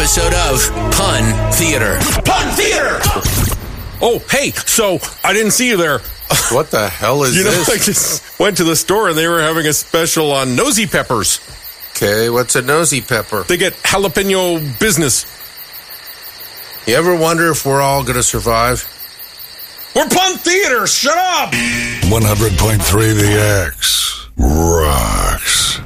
episode of Pun Theater. Pun Theater! Oh, hey, so I didn't see you there. What the hell is this? I just went to the store and they were having a special on nosy peppers. Okay, what's a nosy pepper? They get jalapeno business. You ever wonder if we're all going to survive? We're Pun Theater, shut up! 100.3 The X rocks.